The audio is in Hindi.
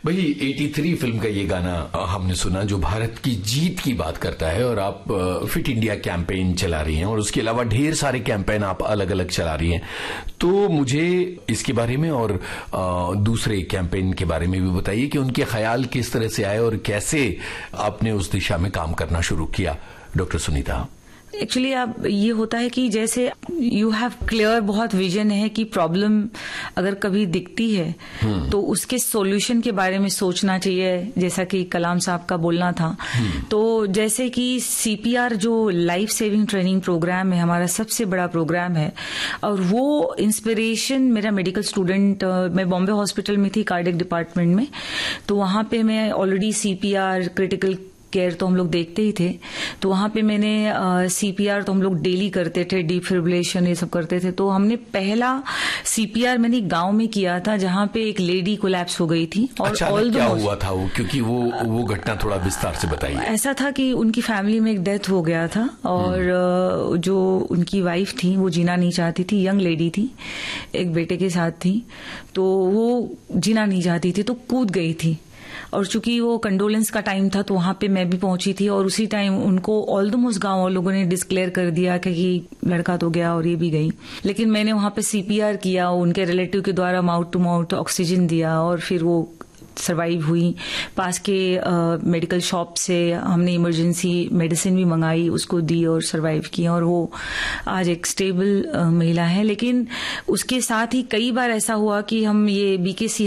भाई 83 फिल्म का ये गाना हमने सुना जो भारत की जीत की बात करता है, और आप फिट इंडिया कैंपेन चला रही हैं और उसके अलावा ढेर सारे कैंपेन आप अलग अलग चला रही हैं। तो मुझे इसके बारे में और दूसरे कैंपेन के बारे में भी बताइए कि उनके ख्याल किस तरह से आए और कैसे आपने उस दिशा में काम करना शुरू किया, डॉक्टर सुनीता। एक्चुअली अब ये होता है कि जैसे यू हैव क्लियर बहुत विजन है कि प्रॉब्लम अगर कभी दिखती है तो उसके सॉल्यूशन के बारे में सोचना चाहिए, जैसा कि कलाम साहब का बोलना था। तो जैसे कि सीपीआर जो लाइफ सेविंग ट्रेनिंग प्रोग्राम है, हमारा सबसे बड़ा प्रोग्राम है, और वो इंस्पिरेशन मेरा मेडिकल स्टूडेंट, मैं बॉम्बे हॉस्पिटल में थी कार्डियक डिपार्टमेंट में, तो वहां पे मैं ऑलरेडी सीपीआर क्रिटिकल केयर तो हम लोग देखते ही थे, तो वहां पे मैंने सीपीआर तो हम लोग डेली करते थे, डिफिब्रिलेशन ये सब करते थे। तो हमने पहला सीपीआर मैंने गांव में किया था जहां पे एक लेडी कोलैप्स हो गई थी। और क्या हुआ था वो, क्योंकि वो घटना थोड़ा विस्तार से बताइए। ऐसा था कि उनकी फैमिली में एक डेथ हो गया था और जो उनकी वाइफ थी वो जीना नहीं चाहती थी, यंग लेडी थी, एक बेटे के साथ थी, तो वो जीना नहीं चाहती थी तो कूद गई थी। और चूंकि वो कंडोलेंस का टाइम था तो वहां पे मैं भी पहुंची थी, और उसी टाइम उनको ऑलमोस्ट गांव वालों लोगों ने डिस्क्लेयर कर दिया कि लड़का तो गया और ये भी गई। लेकिन मैंने वहां पे सीपीआर किया, उनके रिलेटिव के द्वारा माउथ टू माउथ ऑक्सीजन दिया और फिर वो सर्वाइव हुई। पास के मेडिकल शॉप से हमने इमरजेंसी मेडिसिन भी मंगाई, उसको दी और सर्वाइव किया, और वो आज एक स्टेबल महिला है। लेकिन उसके साथ ही कई बार ऐसा हुआ कि हम ये बीकेसी